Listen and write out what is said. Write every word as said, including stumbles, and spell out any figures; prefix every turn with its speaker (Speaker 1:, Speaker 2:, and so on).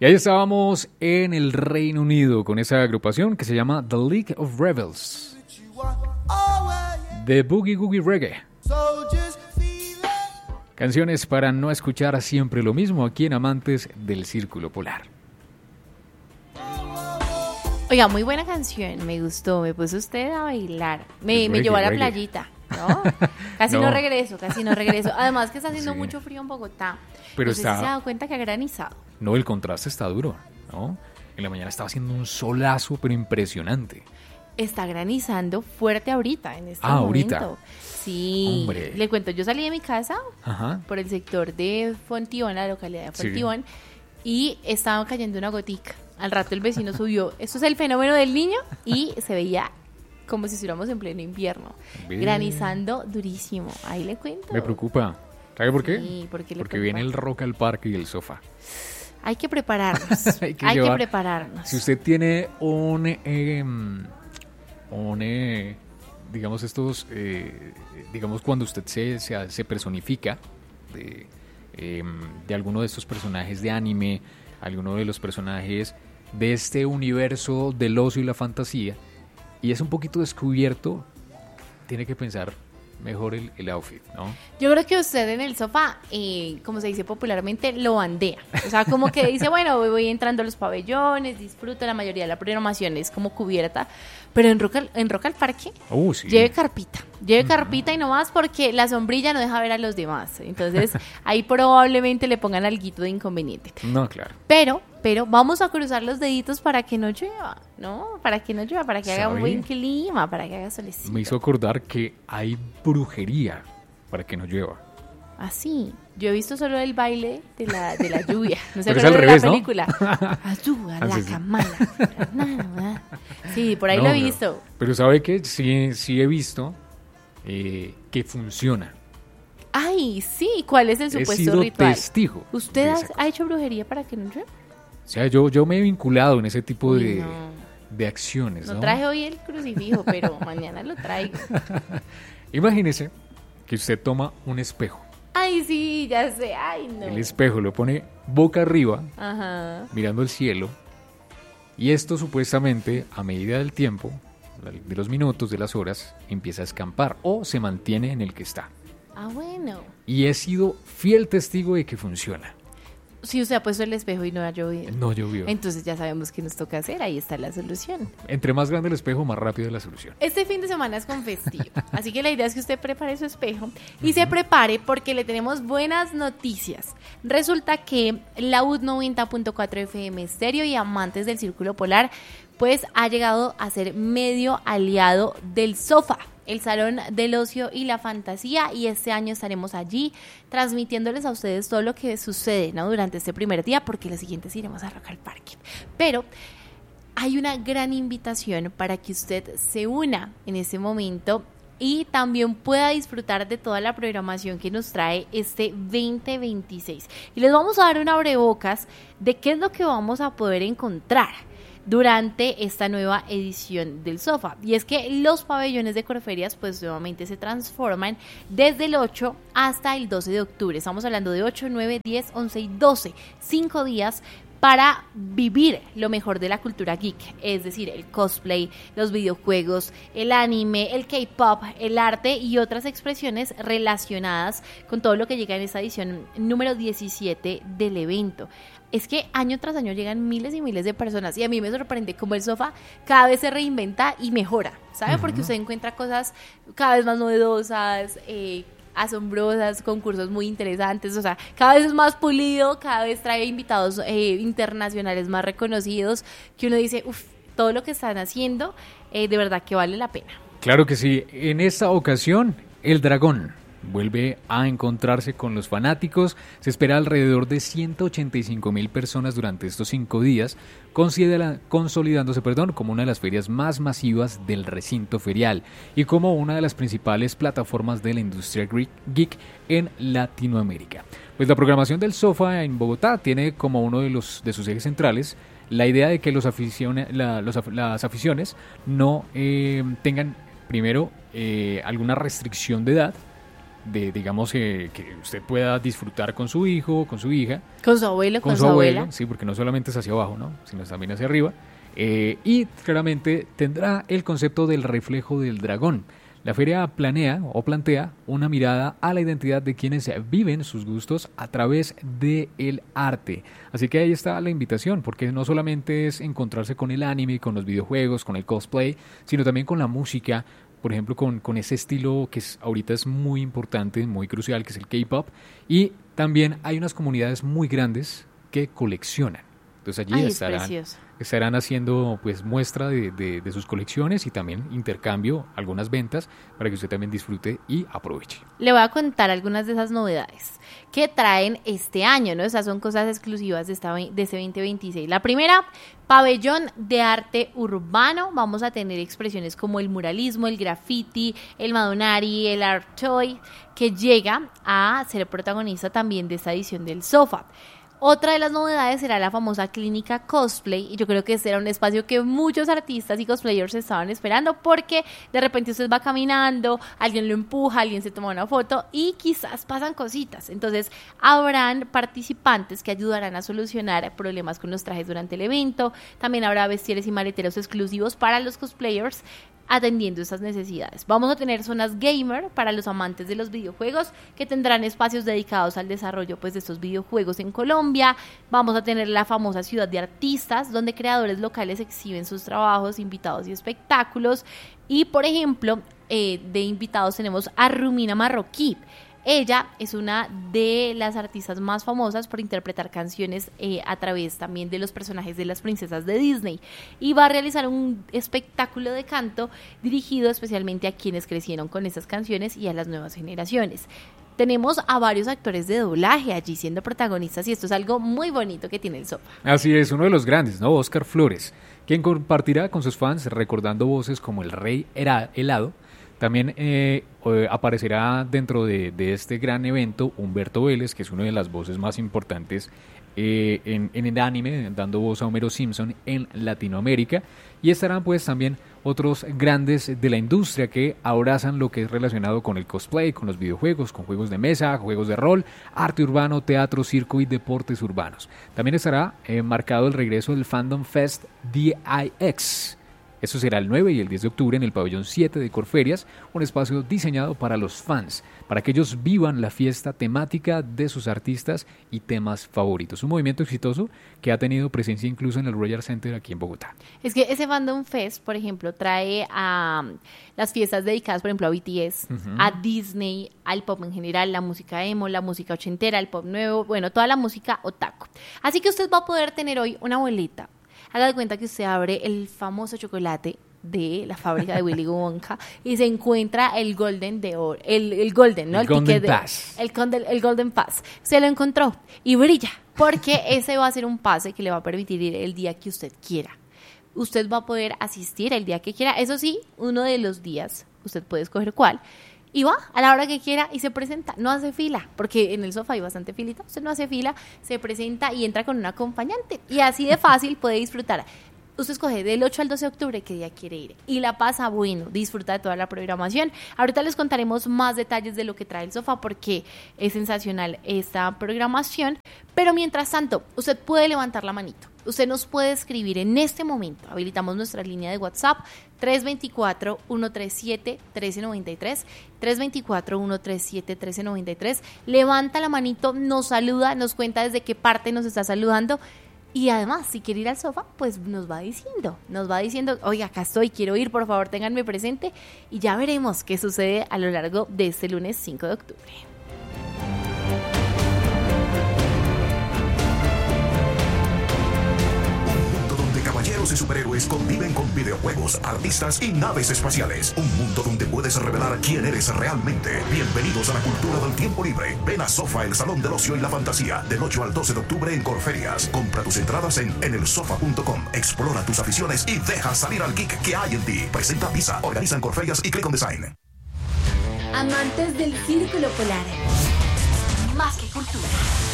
Speaker 1: Y ahí estábamos en el Reino Unido con esa agrupación que se llama The League of Rebels. The Boogie Woogie Reggae. Canciones para no escuchar siempre lo mismo aquí en Amantes del Círculo Polar.
Speaker 2: Oiga, muy buena canción, me gustó, me puso usted a bailar, me,
Speaker 1: Reggae,
Speaker 2: me llevó a la
Speaker 1: reggae.
Speaker 2: playita, ¿no? Casi no.
Speaker 1: No.
Speaker 2: no regreso, casi no regreso. Además que está haciendo
Speaker 1: Sí.
Speaker 2: mucho frío en Bogotá.
Speaker 1: Pero
Speaker 2: no sé
Speaker 1: está-
Speaker 2: si se ha dado cuenta que ha granizado.
Speaker 1: No, el contraste está duro, ¿no? En la mañana estaba haciendo un solazo, pero impresionante.
Speaker 2: Está granizando fuerte ahorita, en este
Speaker 1: Ah,
Speaker 2: momento.
Speaker 1: ahorita.
Speaker 2: Sí,
Speaker 1: Hombre.
Speaker 2: le cuento, yo salí de mi casa
Speaker 1: Ajá.
Speaker 2: por el sector de Fontibón, la localidad de
Speaker 1: Sí.
Speaker 2: Fontibón, y estaba cayendo una gotica. Al rato el vecino subió, esto es el fenómeno del niño, y se veía como si estuviéramos en pleno invierno,
Speaker 1: Ve.
Speaker 2: granizando durísimo. Ahí le cuento.
Speaker 1: Me preocupa. ¿Sabe por qué?
Speaker 2: Sí, ¿por qué le
Speaker 1: Porque
Speaker 2: preocupa?
Speaker 1: viene el Rock al Parque y el sofá.
Speaker 2: Hay que prepararnos,
Speaker 1: Hay
Speaker 2: hay
Speaker 1: que
Speaker 2: que,
Speaker 1: llevar-
Speaker 2: prepararnos.
Speaker 1: Si usted tiene un, eh, un eh, digamos estos, eh, digamos cuando usted se, se, se personifica de, eh, de alguno de estos personajes de anime, alguno de los personajes de este universo del ocio y la fantasía, y es un poquito descubierto, tiene que pensar mejor el, el outfit, ¿no?
Speaker 2: Yo creo que usted en el sofá, eh, como se dice popularmente, lo bandea. O sea, como que dice, bueno, voy, voy entrando a los pabellones, disfruto, la mayoría de la programación es como cubierta, pero en Rock al, en Rock al Parque,
Speaker 1: Uh, sí.
Speaker 2: lleve carpita, lleve carpita y no más porque la sombrilla no deja ver a los demás. Entonces, ahí probablemente le pongan alguito de inconveniente.
Speaker 1: No, claro.
Speaker 2: Pero, pero vamos a cruzar los deditos para que no llueva, ¿no? Para que no llueva, para que haga un
Speaker 1: ¿Sabe?
Speaker 2: buen clima, para que haga solecito.
Speaker 1: Me hizo acordar que hay brujería para que no llueva.
Speaker 2: Así. Yo he visto solo el baile de la, de la lluvia. No sé,
Speaker 1: Pero es
Speaker 2: pero
Speaker 1: al
Speaker 2: de
Speaker 1: revés,
Speaker 2: la
Speaker 1: ¿no?
Speaker 2: película. Ayuda,
Speaker 1: Ah,
Speaker 2: la
Speaker 1: sí, sí.
Speaker 2: camala. Sí, por ahí
Speaker 1: No,
Speaker 2: lo he
Speaker 1: pero-
Speaker 2: visto.
Speaker 1: Pero sabe que sí, sí he visto eh, que funciona.
Speaker 2: Ay, sí. ¿Cuál es el
Speaker 1: He
Speaker 2: supuesto
Speaker 1: sido
Speaker 2: ritual?
Speaker 1: testigo.
Speaker 2: ¿Usted
Speaker 1: de
Speaker 2: ha,
Speaker 1: esa cosa.
Speaker 2: ha hecho brujería para que no llueva?
Speaker 1: O sea, yo, yo me he vinculado en ese tipo
Speaker 2: Uy,
Speaker 1: de,
Speaker 2: no.
Speaker 1: de acciones,
Speaker 2: No
Speaker 1: ¿no?
Speaker 2: traje hoy el crucifijo, pero mañana lo traigo.
Speaker 1: Imagínese que usted toma un espejo.
Speaker 2: Ay, sí, ya sé. Ay, no.
Speaker 1: El espejo lo pone boca arriba,
Speaker 2: Ajá.
Speaker 1: mirando el cielo. Y esto supuestamente, a medida del tiempo, de los minutos, de las horas, empieza a escampar o se mantiene en el que está.
Speaker 2: Ah, bueno.
Speaker 1: Y he sido fiel testigo de que funciona.
Speaker 2: Si usted ha puesto el espejo y no ha llovido.
Speaker 1: No llovió.
Speaker 2: Entonces ya sabemos qué nos toca hacer. Ahí está la solución.
Speaker 1: Entre más grande el espejo, más rápido es la solución.
Speaker 2: Este fin de semana es con festivo, así que la idea es que usted prepare su espejo y se prepare porque le tenemos buenas noticias. Resulta que la U noventa punto cuatro F M Estéreo y Amantes del Círculo Polar pues ha llegado a ser medio aliado del Sofá, el Salón del Ocio y la Fantasía, y este año estaremos allí transmitiéndoles a ustedes todo lo que sucede, ¿no? Durante este primer día, porque los siguientes iremos a Rock al Parque. Pero hay una gran invitación para que usted se una en este momento y también pueda disfrutar de toda la programación que nos trae este veinte veintiséis. Y les vamos a dar un abrebocas de qué es lo que vamos a poder encontrar durante esta nueva edición del Sofá. Y es que los pabellones de Corferias pues nuevamente se transforman desde el ocho hasta el doce de octubre. Estamos hablando de ocho, nueve, diez, once y doce. Cinco días para vivir lo mejor de la cultura geek, es decir, el cosplay, los videojuegos, el anime, el K-pop, el arte y otras expresiones relacionadas con todo lo que llega en esta edición número diecisiete del evento. Es que año tras año llegan miles y miles de personas y a mí me sorprende cómo el Sofá cada vez se reinventa y mejora, ¿sabe? Porque usted encuentra cosas cada vez más novedosas, eh, asombrosas, concursos muy interesantes, o sea, cada vez es más pulido, cada vez trae invitados eh, internacionales más reconocidos, que uno dice, uff, todo lo que están haciendo, eh, de verdad que vale la pena.
Speaker 1: Claro que sí. En esta ocasión, el dragón vuelve a encontrarse con los fanáticos. Se espera alrededor de ciento ochenta y cinco mil personas durante estos cinco días, considera- consolidándose perdón, como una de las ferias más masivas del recinto ferial y como una de las principales plataformas de la industria geek en Latinoamérica. Pues la programación del Sofá en Bogotá tiene como uno de, los, de sus ejes centrales la idea de que los aficione, la, los, las aficiones no eh, tengan primero eh, alguna restricción de edad, de digamos, eh, que usted pueda disfrutar con su hijo, con su hija.
Speaker 2: Con su abuelo, con,
Speaker 1: con
Speaker 2: su,
Speaker 1: su
Speaker 2: abuela.
Speaker 1: abuelo, sí, porque no solamente es hacia abajo, ¿no? Sino también hacia arriba. Eh, y claramente tendrá el concepto del reflejo del dragón. La feria planea o plantea una mirada a la identidad de quienes viven sus gustos a través del arte. Así que ahí está la invitación, porque no solamente es encontrarse con el anime, con los videojuegos, con el cosplay, sino también con la música, por ejemplo, con, con ese estilo que es, ahorita es muy importante, muy crucial, que es el K-pop. Y también hay unas comunidades muy grandes que coleccionan. Entonces allí
Speaker 2: Ay,
Speaker 1: estarán, estarán haciendo pues muestra de, de, de sus colecciones y también intercambio, algunas ventas para que usted también disfrute y aproveche.
Speaker 2: Le voy a contar algunas de esas novedades que traen este año, ¿no? Esas son cosas exclusivas de, esta, de este veinte veintiséis. La primera, pabellón de arte urbano. Vamos a tener expresiones como el muralismo, el graffiti, el madonari, el art toy, que llega a ser protagonista también de esta edición del Sofa. Otra de las novedades será la famosa clínica cosplay, y yo creo que este era un espacio que muchos artistas y cosplayers estaban esperando, porque de repente usted va caminando, alguien lo empuja, alguien se toma una foto y quizás pasan cositas. Entonces habrán participantes que ayudarán a solucionar problemas con los trajes durante el evento. También habrá vestieres y maleteros exclusivos para los cosplayers, atendiendo esas necesidades. Vamos a tener zonas gamer para los amantes de los videojuegos, que tendrán espacios dedicados al desarrollo pues de estos videojuegos en Colombia. Vamos a tener la famosa ciudad de artistas, donde creadores locales exhiben sus trabajos, invitados y espectáculos. Y por ejemplo, eh, de invitados tenemos a Rumina Marroquí. Ella es una de las artistas más famosas por interpretar canciones eh, a través también de los personajes de las princesas de Disney, y va a realizar un espectáculo de canto dirigido especialmente a quienes crecieron con esas canciones y a las nuevas generaciones. Tenemos a varios actores de doblaje allí siendo protagonistas, y esto es algo muy bonito que tiene el Sofa.
Speaker 1: Así es, uno de los grandes, ¿no? Oscar Flores, quien compartirá con sus fans recordando voces como el Rey Helado. También eh, aparecerá dentro de, de este gran evento Humberto Vélez, que es una de las voces más importantes eh, en, en el anime, dando voz a Homero Simpson en Latinoamérica. Y estarán pues también otros grandes de la industria que abrazan lo que es relacionado con el cosplay, con los videojuegos, con juegos de mesa, juegos de rol, arte urbano, teatro, circo y deportes urbanos. También estará eh, marcado el regreso del Fandom Fest D I X. Eso será el nueve y el diez de octubre en el pabellón siete de Corferias, un espacio diseñado para los fans, para que ellos vivan la fiesta temática de sus artistas y temas favoritos. Un movimiento exitoso que ha tenido presencia incluso en el Royal Center aquí en Bogotá.
Speaker 2: Es que ese Fandom Fest, por ejemplo, trae a um, las fiestas dedicadas, por ejemplo, a B T S, uh-huh. a Disney, al pop en general, la música emo, la música ochentera, el pop nuevo, bueno, toda la música otaku. Así que usted va a poder tener hoy una boleta. Haga de cuenta que usted abre el famoso chocolate de la fábrica de Willy Wonka y se encuentra el Golden de oro, el, el Golden, ¿no?
Speaker 1: El, el Golden
Speaker 2: Pass. De, el, el Golden Pass. Se lo encontró y brilla, porque ese va a ser un pase que le va a permitir ir el día que usted quiera. Usted va a poder asistir el día que quiera. Eso sí, uno de los días, usted puede escoger cuál. Y va a la hora que quiera y se presenta, no hace fila, porque en el Sofá hay bastante filita, usted no hace fila, se presenta y entra con un acompañante, y así de fácil puede disfrutar. Usted escoge del ocho al doce de octubre qué día quiere ir y la pasa bueno, disfruta de toda la programación. Ahorita les contaremos más detalles de lo que trae el Sofá, porque es sensacional esta programación, pero mientras tanto, usted puede levantar la manito. Usted nos puede escribir en este momento. Habilitamos nuestra línea de WhatsApp tres dos cuatro, uno tres siete, uno tres nueve tres, tres dos cuatro, uno tres siete, uno tres nueve tres. Levanta la manito, nos saluda, nos cuenta desde qué parte nos está saludando. Y además, si quiere ir al Sofá, pues nos va diciendo, nos va diciendo, oiga, acá estoy, quiero ir, por favor, ténganme presente. Y ya veremos qué sucede a lo largo de este lunes cinco de octubre.
Speaker 3: Caballeros y superhéroes conviven con videojuegos, artistas y naves espaciales. Un mundo donde puedes revelar quién eres realmente. Bienvenidos a la cultura del tiempo libre. Ven a Sofa, el salón del ocio y la fantasía, del ocho al doce de octubre en Corferias. Compra tus entradas en en el sofa punto com. Explora tus aficiones y deja salir al geek que hay en ti. Presenta Visa, organizan Corferias y Click on Design.
Speaker 4: Amantes del Círculo Polar.
Speaker 2: Más que cultura.